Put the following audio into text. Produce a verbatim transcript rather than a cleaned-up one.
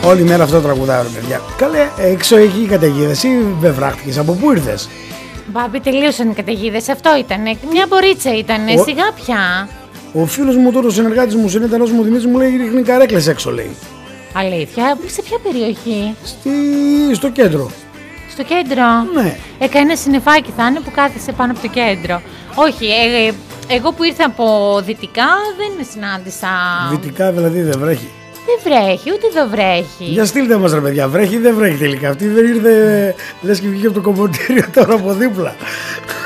Όλη μέρα αυτό τραγουδάω, ρε παιδιά. Καλέ, έξω εκεί οι καταιγίδες ή βεβράχτηκες, από πού ήρθες? Μπάμπη, τελείωσαν οι καταιγίδες, αυτό ήτανε. Μια μπορίτσα ήτανε, Ο... σιγά πια. Ο φίλος μου τώρα, ο συνεργάτης μου, ο συνεταιρός μου, ο Δημήτρης, μου λέει ρίχνει καρέκλες έξω, λέει. Αλήθεια, σε ποια περιοχή? Στη... Στο κέντρο. Στο κέντρο? Ναι. Έκα ένα συννεφάκι θα είναι που κάθισε πάνω από το κέντρο. Όχι, ε, εγώ που ήρθα από δυτικά δεν συνάντησα. Δυτικά δηλαδή δεν βρέχει? Δεν βρέχει, ούτε εδώ βρέχει. Για στείλτε μας, ρε παιδιά, βρέχει ή δεν βρέχει τελικά? Αυτή δεν ήρθε, λες και βγήκε από το κομμωτήριο τώρα από δίπλα.